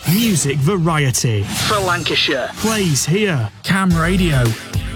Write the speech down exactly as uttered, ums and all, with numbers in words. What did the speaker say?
Music variety for Lancashire plays here. Cam Radio,